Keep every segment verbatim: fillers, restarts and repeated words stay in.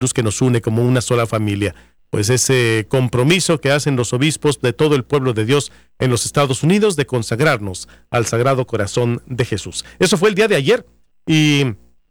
que nos une como una sola familia. Pues ese compromiso que hacen los obispos de todo el pueblo de Dios en los Estados Unidos de consagrarnos al Sagrado Corazón de Jesús. Eso fue el día de ayer y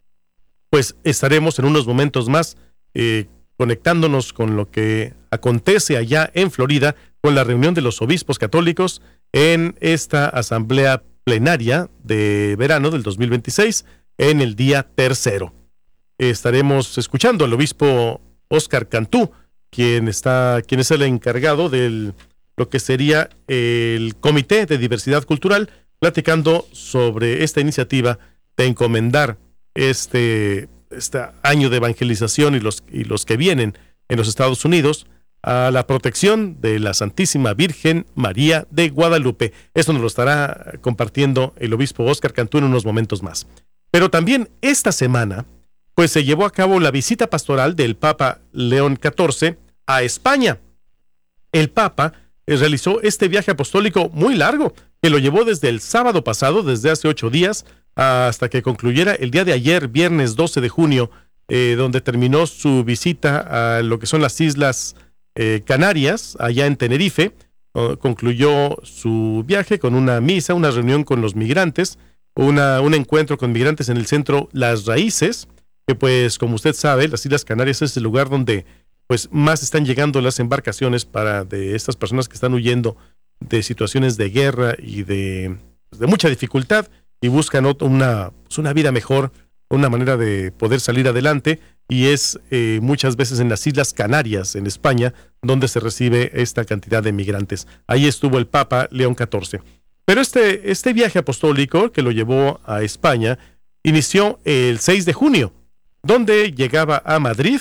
pues estaremos en unos momentos más eh, conectándonos con lo que acontece allá en Florida con la reunión de los obispos católicos en esta asamblea plenaria de verano del dos mil veintiséis en el día tercero. Estaremos escuchando al obispo Óscar Cantú, quien está, quien es el encargado de lo que sería el Comité de Diversidad Cultural, platicando sobre esta iniciativa de encomendar este, este año de evangelización y los, y los que vienen en los Estados Unidos a la protección de la Santísima Virgen María de Guadalupe. Esto nos lo estará compartiendo el obispo Óscar Cantú en unos momentos más. Pero también esta semana pues se llevó a cabo la visita pastoral del Papa León catorce a España. El Papa realizó este viaje apostólico muy largo, que lo llevó desde el sábado pasado, desde hace ocho días, hasta que concluyera el día de ayer, viernes doce de junio, eh, donde terminó su visita a lo que son las Islas eh, Canarias, allá en Tenerife. Uh, concluyó su viaje con una misa, una reunión con los migrantes, una, un encuentro con migrantes en el centro Las Raíces, que pues como usted sabe, las Islas Canarias es el lugar donde pues más están llegando las embarcaciones para de estas personas que están huyendo de situaciones de guerra y de, de mucha dificultad y buscan una, pues una vida mejor, una manera de poder salir adelante, y es eh, muchas veces en las Islas Canarias, en España, donde se recibe esta cantidad de migrantes. Ahí estuvo el Papa León catorce. Pero este, este viaje apostólico que lo llevó a España inició el seis de junio, donde llegaba a Madrid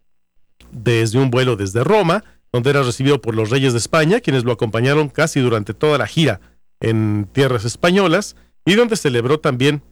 desde un vuelo desde Roma, donde era recibido por los reyes de España, quienes lo acompañaron casi durante toda la gira en tierras españolas, y donde celebró también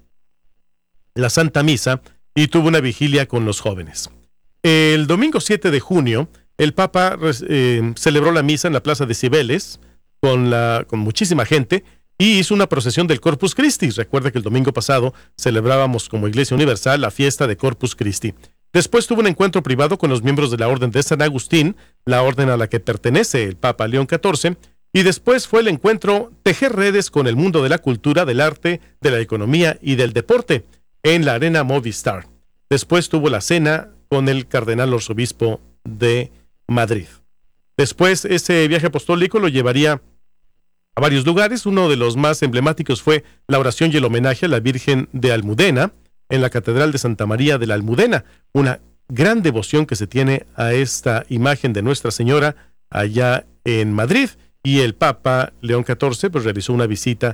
la Santa Misa y tuvo una vigilia con los jóvenes. El domingo siete de junio, el Papa eh, celebró la misa en la Plaza de Cibeles con, la, con muchísima gente y hizo una procesión del Corpus Christi. Recuerda que el domingo pasado celebrábamos como Iglesia Universal la fiesta de Corpus Christi. Después tuvo un encuentro privado con los miembros de la Orden de San Agustín, la orden a la que pertenece el Papa León catorce, y después fue el encuentro Tejer Redes con el mundo de la cultura, del arte, de la economía y del deporte, en la Arena Movistar. Después tuvo la cena con el cardenal arzobispo de Madrid. Después ese viaje apostólico lo llevaría a varios lugares. Uno de los más emblemáticos fue la oración y el homenaje a la Virgen de Almudena en la Catedral de Santa María de la Almudena, una gran devoción que se tiene a esta imagen de Nuestra Señora allá en Madrid, y el Papa León catorce pues realizó una visita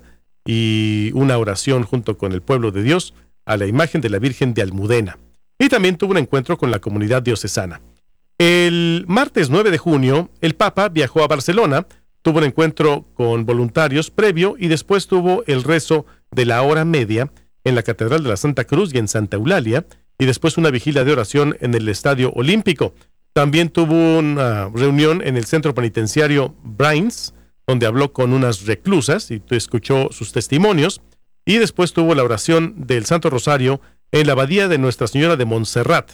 y una oración junto con el pueblo de Dios a la imagen de la Virgen de Almudena, y también tuvo un encuentro con la comunidad diocesana. El martes nueve de junio, el Papa viajó a Barcelona, tuvo un encuentro con voluntarios previo y después tuvo el rezo de la hora media en la Catedral de la Santa Cruz y en Santa Eulalia, y después una vigilia de oración en el Estadio Olímpico. También tuvo una reunión en el centro penitenciario Brains, donde habló con unas reclusas y escuchó sus testimonios, y después tuvo la oración del Santo Rosario en la abadía de Nuestra Señora de Montserrat.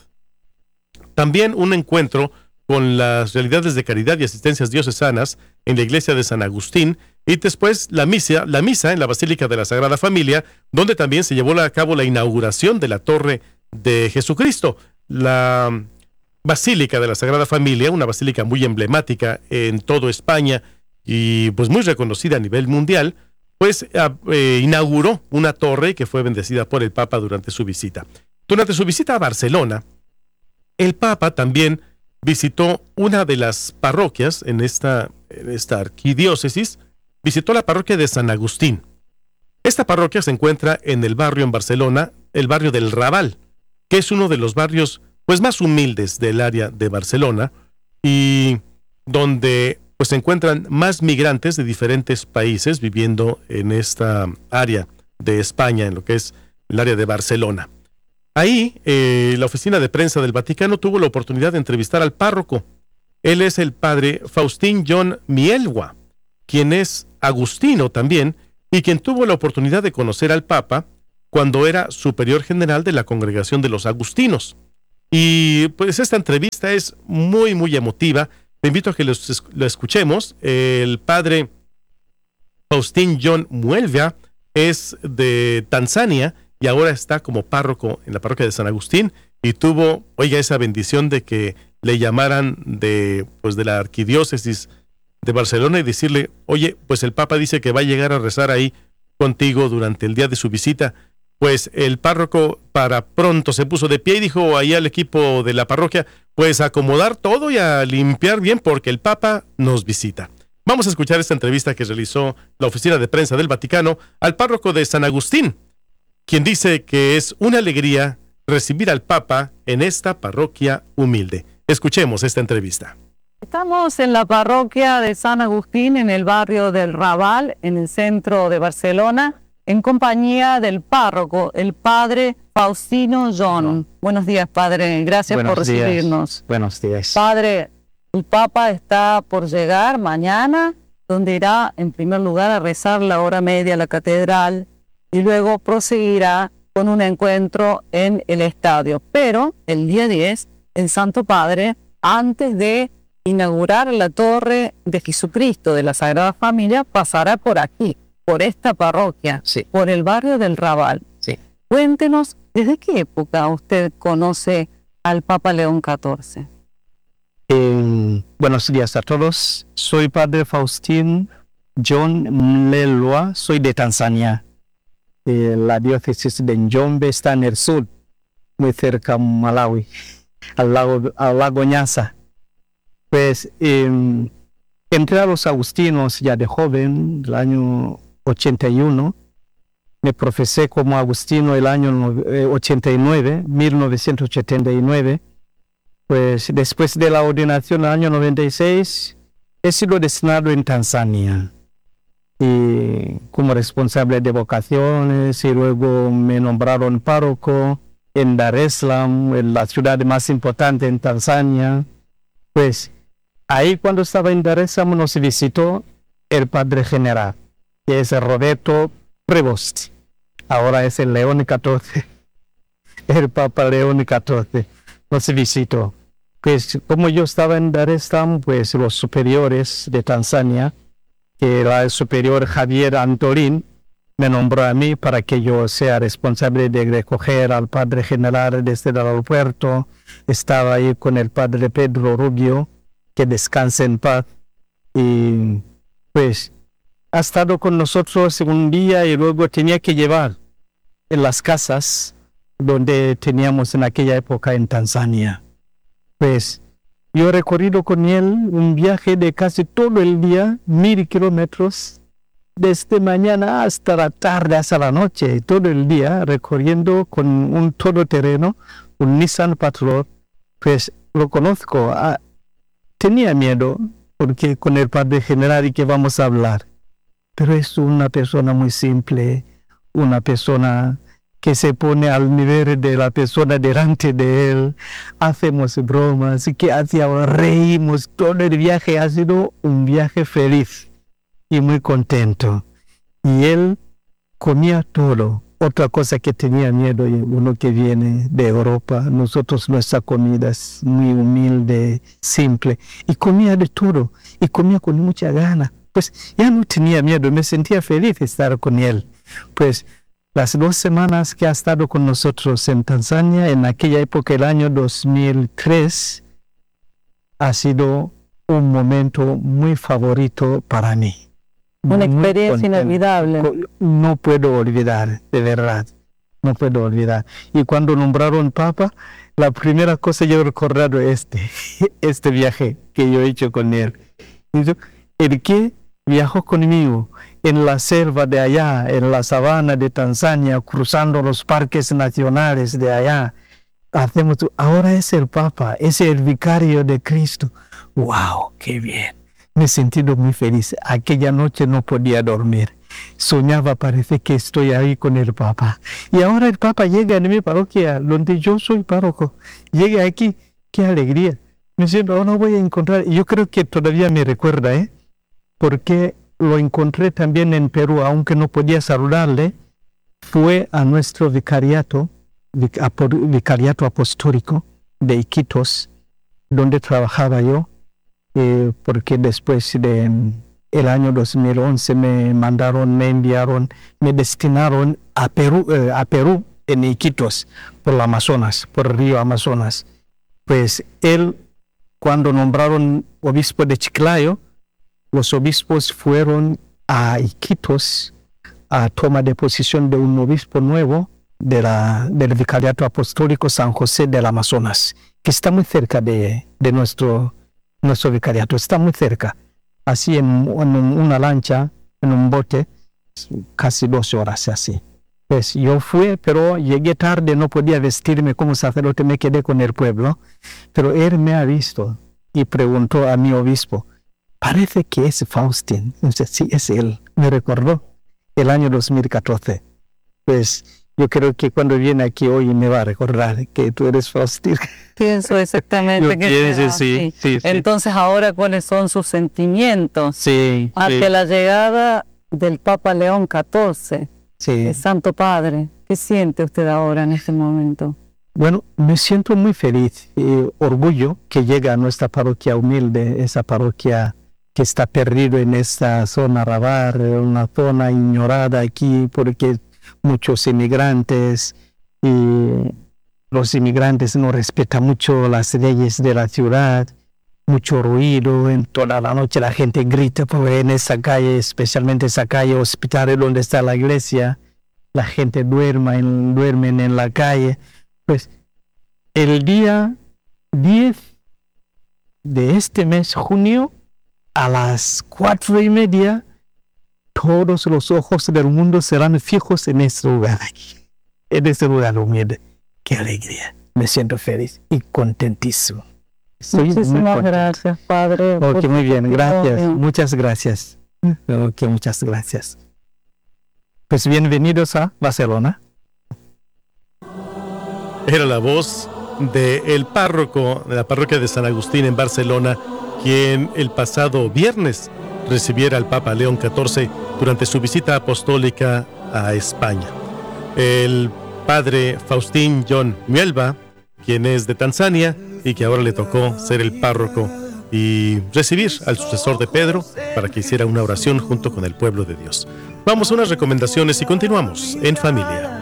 También un encuentro con las realidades de caridad y asistencias diocesanas en la iglesia de San Agustín, y después la misa, la misa en la Basílica de la Sagrada Familia, donde también se llevó a cabo la inauguración de la Torre de Jesucristo. La Basílica de la Sagrada Familia, una basílica muy emblemática en toda España y pues muy reconocida a nivel mundial, pues eh, inauguró una torre que fue bendecida por el Papa durante su visita. Durante su visita a Barcelona, el Papa también visitó una de las parroquias en esta, en esta arquidiócesis, visitó la parroquia de San Agustín. Esta parroquia se encuentra en el barrio en Barcelona, el barrio del Raval, que es uno de los barrios pues más humildes del área de Barcelona y donde pues se encuentran más migrantes de diferentes países viviendo en esta área de España, en lo que es el área de Barcelona. Ahí, eh, la oficina de prensa del Vaticano tuvo la oportunidad de entrevistar al párroco. Él es el padre Faustín John Mielwa, quien es agustino también y quien tuvo la oportunidad de conocer al Papa cuando era superior general de la Congregación de los Agustinos. Y pues esta entrevista es muy, muy emotiva. Te invito a que lo, lo escuchemos. El padre Faustín John Muelvia es de Tanzania y ahora está como párroco en la parroquia de San Agustín y tuvo, oiga, esa bendición de que le llamaran de, pues, de la arquidiócesis de Barcelona y decirle, oye, pues el Papa dice que va a llegar a rezar ahí contigo durante el día de su visita. Pues el párroco para pronto se puso de pie y dijo ahí al equipo de la parroquia, pues a acomodar todo y a limpiar bien porque el Papa nos visita. Vamos a escuchar esta entrevista que realizó la Oficina de Prensa del Vaticano al párroco de San Agustín, quien dice que es una alegría recibir al Papa en esta parroquia humilde. Escuchemos esta entrevista. Estamos en la parroquia de San Agustín, en el barrio del Raval, en el centro de Barcelona, en compañía del párroco, el padre Faustino John. Buenos días, padre. Gracias Buenos por recibirnos. Días. Buenos días. Padre, el Papa está por llegar mañana, donde irá en primer lugar a rezar la hora media a la catedral y luego proseguirá con un encuentro en el estadio. Pero el día diez, el Santo Padre, antes de inaugurar la Torre de Jesucristo de la Sagrada Familia, pasará por aquí, por esta parroquia, sí. por el barrio del Raval. Sí. Cuéntenos, ¿desde qué época usted conoce al Papa León catorce? Eh, buenos días a todos. Soy padre Faustín John Mlelwa, soy de Tanzania. Eh, la diócesis de Njombe está en el sur, muy cerca de Malawi, al lago, al lago Nyasa. Pues eh, entré a los agustinos ya de joven, el año ochenta y uno. Me profesé como agustino el año ochenta y nueve, mil novecientos ochenta y nueve. Pues después de la ordenación el año noventa y seis, he sido destinado en Tanzania y como responsable de vocaciones, y luego me nombraron párroco en Dar es Salaam, en la ciudad más importante en Tanzania. Pues ahí cuando estaba en Dar es Salaam nos visitó el padre general, que es Roberto Prevost. Ahora es el León catorce, el Papa León catorce nos visitó. Pues como yo estaba en Dar es Salaam, pues los superiores de Tanzania, que era el superior Javier Antolín, me nombró a mí para que yo sea responsable de recoger al padre general desde el aeropuerto. Estaba ahí con el padre Pedro Rubio, que descanse en paz, y pues ha estado con nosotros un día y luego tenía que llevar en las casas donde teníamos en aquella época en Tanzania. Pues yo he recorrido con él un viaje de casi todo el día, mil kilómetros, desde mañana hasta la tarde, hasta la noche, todo el día recorriendo con un todoterreno, un Nissan Patrol. Pues lo conozco, ah, tenía miedo porque con el padre general y que vamos a hablar, pero es una persona muy simple, una persona que se pone al nivel de la persona delante de él. Hacemos bromas, que hacíamos, reímos. Todo el viaje ha sido un viaje feliz y muy contento. Y él comía todo. Otra cosa que tenía miedo, uno que viene de Europa, nosotros nuestra comida es muy humilde, simple. Y comía de todo. Y comía con mucha gana. Pues ya no tenía miedo, me sentía feliz de estar con él. Pues las dos semanas que ha estado con nosotros en Tanzania, en aquella época, el año dos mil tres, ha sido un momento muy favorito para mí. Una experiencia inolvidable. No puedo olvidar, de verdad, no puedo olvidar. Y cuando nombraron Papa, la primera cosa yo he recordado es este, este viaje que yo he hecho con él. El que viajó conmigo en la selva de allá, en la sabana de Tanzania, cruzando los parques nacionales de allá. Hacemos, ahora es el Papa, es el vicario de Cristo. ¡Wow! ¡Qué bien! Me he sentido muy feliz. Aquella noche no podía dormir. Soñaba, parece que estoy ahí con el Papa. Y ahora el Papa llega en mi parroquia, donde yo soy párroco. Llega aquí, ¡qué alegría! Me siento, ahora voy a encontrar. Y yo creo que todavía me recuerda, ¿eh? Porque lo encontré también en Perú, aunque no podía saludarle. Fue a nuestro vicariato, vicariato apostólico, de Iquitos, donde trabajaba yo, eh, porque después de el año dos mil once me mandaron, me enviaron, me destinaron a Perú, eh, a Perú en Iquitos, por el Amazonas, por el río Amazonas. Pues él, cuando nombraron obispo de Chiclayo, los obispos fueron a Iquitos a toma de posición de un obispo nuevo de la, del Vicariato Apostólico San José del Amazonas, que está muy cerca de, de nuestro, nuestro vicariato, está muy cerca. Así en, en una lancha, en un bote, casi doce horas así. Pues yo fui, pero llegué tarde, no podía vestirme como sacerdote, me quedé con el pueblo. Pero él me ha visto y preguntó a mi obispo, parece que es Faustín. Entonces, sí, es él. Me recordó el año dos mil catorce. Pues yo creo que cuando viene aquí hoy me va a recordar que tú eres Faustín. Pienso exactamente Yo que pienso, será sí, así. sí, sí. Entonces, ahora, ¿cuáles son sus sentimientos Sí, ante sí, la llegada del Papa León catorce, sí. el Santo Padre? ¿Qué siente usted ahora en este momento? Bueno, me siento muy feliz y orgullo que llega a nuestra parroquia humilde, esa parroquia que está perdido en esta zona Rabar, una zona ignorada aquí porque muchos inmigrantes y los inmigrantes no respetan mucho las leyes de la ciudad, mucho ruido, en toda la noche la gente grita porque en esa calle, especialmente esa calle hospitalaria donde está la iglesia, la gente duerma en, duermen en la calle. Pues el día diez de este mes, junio, a las cuatro y media, todos los ojos del mundo serán fijos en este lugar aquí, en este lugar humilde. ¡Qué alegría! Me siento feliz y contentísimo. Estoy muy Muchísimas contento. gracias, Padre. Ok, por muy bien, su gracias. testimonio. Muchas gracias. Ok, muchas gracias. Pues bienvenidos a Barcelona. Era la voz del párroco de la parroquia de San Agustín en Barcelona, quien el pasado viernes recibiera al Papa León catorce durante su visita apostólica a España. El padre Faustín John Mielba, quien es de Tanzania y que ahora le tocó ser el párroco y recibir al sucesor de Pedro para que hiciera una oración junto con el pueblo de Dios. Vamos a unas recomendaciones y continuamos en familia.